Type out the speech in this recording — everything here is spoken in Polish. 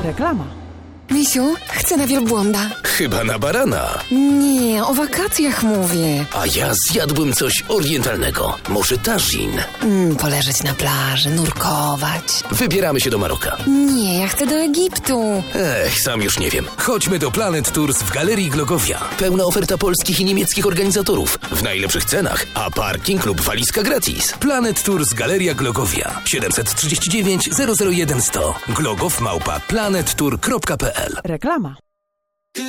Reklama. Misiu, chcę na wielbłąda. Chyba na barana. Nie, o wakacjach mówię. A ja zjadłbym coś orientalnego. Może tagine. Poleżeć na plaży, nurkować. Wybieramy się do Maroka. Nie, ja chcę do Egiptu. Sam już nie wiem. Chodźmy do Planet Tours w Galerii Glogowia. Pełna oferta polskich i niemieckich organizatorów. W najlepszych cenach. A parking lub walizka gratis. Planet Tours Galeria Glogowia. 739 001 100. Glogow@planettour.pl. Reklama.